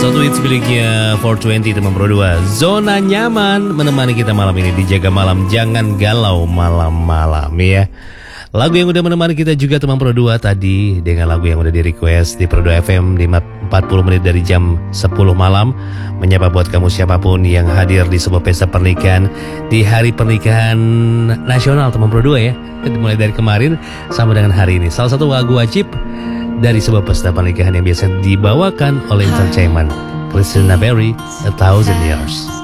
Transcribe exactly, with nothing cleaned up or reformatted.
satu hits miliknya empat dua puluh teman Pro dua. Zona nyaman menemani kita malam ini. Dijaga malam, jangan galau malam-malam ya. Lagu yang udah menemani kita juga teman Pro dua tadi, dengan lagu yang udah di request di Pro dua F M di empat puluh menit dari jam sepuluh malam. Menyapa buat kamu siapapun yang hadir di sebuah pesta pernikahan, di hari pernikahan nasional teman Pro dua ya. Mulai dari kemarin sampai dengan hari ini. Salah satu lagu wajib dari sebuah pesta pernikahan yang biasa dibawakan oleh entertainment, Christina Berry, A Thousand Years.